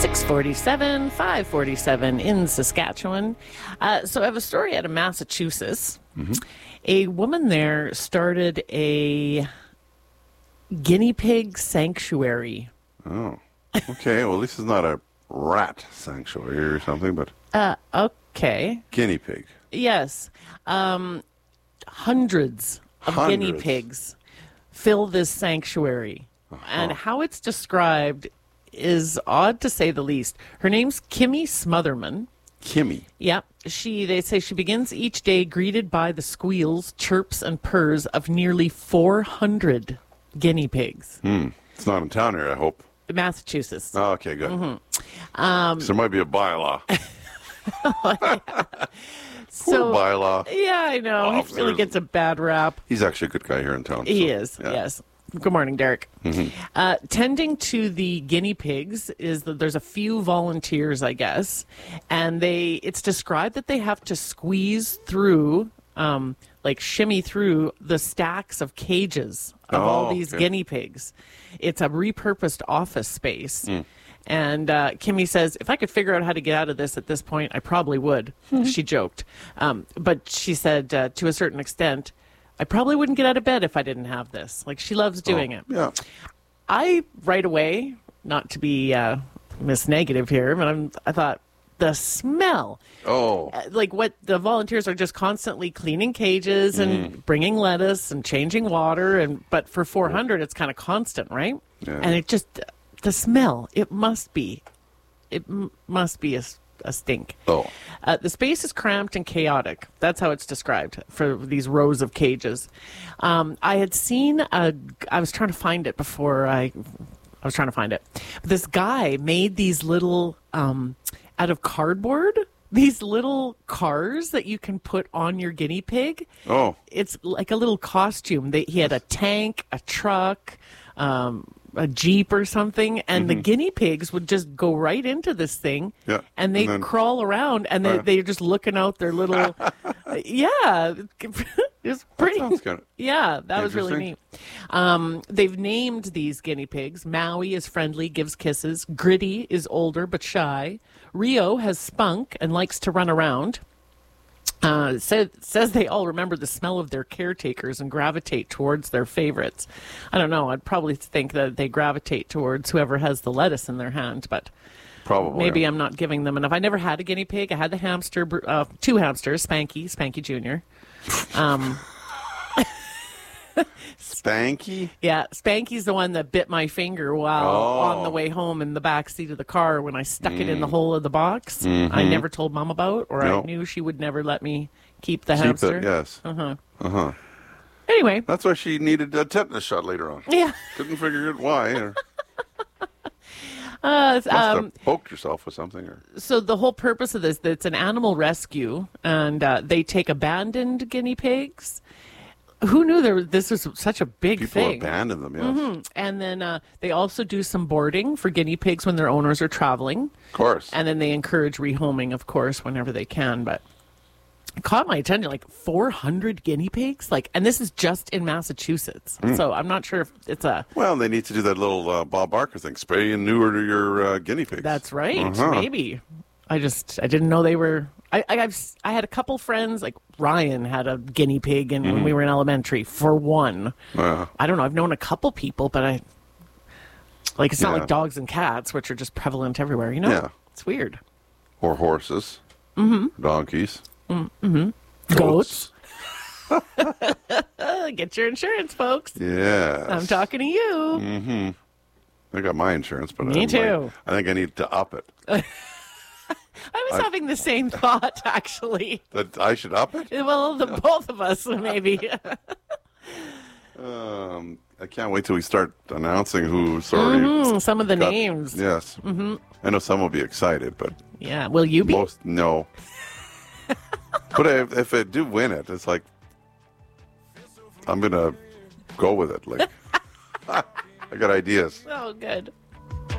6:47, 5:47 in Saskatchewan. So I have a story out of Massachusetts. Mm-hmm. A woman there started a guinea pig sanctuary. Oh, okay. Well, this is not a rat sanctuary or something, but Okay. guinea pig. Yes. Hundreds of guinea pigs fill this sanctuary. Uh-huh. And how it's described is odd to say the least. Her name's Kimmy Smotherman. Kimmy. Yep. They say she begins each day greeted by the squeals, chirps, and purrs of nearly 400 guinea pigs. It's not in town here, I hope. Massachusetts. Oh, okay, good. Mm-hmm. So there might be a bylaw. Poor bylaw. Yeah, I know. He really gets a bad rap. He's actually a good guy here in town. He is, yes. Good morning, Derek. Mm-hmm. Tending to the guinea pigs is that there's a few volunteers, I guess, and it's described that they have to squeeze through, shimmy through the stacks of cages of all these guinea pigs. It's a repurposed office space. And Kimmy says, if I could figure out how to get out of this at this point, I probably would. She joked. But she said, to a certain extent, I probably wouldn't get out of bed if I didn't have this. Like, she loves doing it. Yeah. I, right away, not to be Miss Negative here, but I thought, the smell. Oh. Like, what the volunteers are just constantly cleaning cages and bringing lettuce and changing water. But for 400, it's kind of constant, right? Yeah. And it just, the smell, it must be a stink. Oh. The space is cramped and chaotic. That's how it's described for these rows of cages. I had seen I was trying to find it before I was trying to find it. This guy made these little, out of cardboard, these little cars that you can put on your guinea pig. Oh. It's like a little costume. He had a tank, a truck, a Jeep or something, and the guinea pigs would just go right into this thing, and they crawl around, and they're just looking out their little, it's pretty, that was really neat. They've named these guinea pigs. Maui is friendly, gives kisses. Gritty is older but shy. Rio has spunk and likes to run around. Says they all remember the smell of their caretakers and gravitate towards their favorites. I don't know. I'd probably think that they gravitate towards whoever has the lettuce in their hand, but probably maybe I'm not giving them enough. I never had a guinea pig. I had the hamster, two hamsters, Spanky Jr. Spanky? Yeah, Spanky's the one that bit my finger while on the way home in the back seat of the car when I stuck it in the hole of the box. I never told Mom about, or I knew she would never let me keep the hamster. Yes. Anyway. That's why she needed a tetanus shot later on. Yeah. Couldn't figure out why. Or must have poked yourself with something. So the whole purpose of this, it's an animal rescue, and they take abandoned guinea pigs. Who knew this was such a big thing? People abandon them, yes. And then they also do some boarding for guinea pigs when their owners are traveling. Of course. And then they encourage rehoming, of course, whenever they can. But it caught my attention, 400 guinea pigs? and this is just in Massachusetts. So I'm not sure if it's a... Well, they need to do that little Bob Barker thing, spay and neuter your guinea pigs. That's right, maybe. I didn't know they were... I had a couple friends, like Ryan had a guinea pig when we were in elementary, for one. I don't know, I've known a couple people, but it's not like dogs and cats, which are just prevalent everywhere, Yeah. It's weird. Or horses. Donkeys. Goats. Get your insurance, folks. Yeah. I'm talking to you. I got my insurance, but Me too. I think I need to up it. I was having the same thought, actually. That I should up it? Well, both of us, maybe. I can't wait till we start announcing who's already... Some of the names. Yes. I know some will be excited, but... Yeah. Will you be? Most, no. But if I do win it, it's like... I'm going to go with it. I got ideas. Oh, good.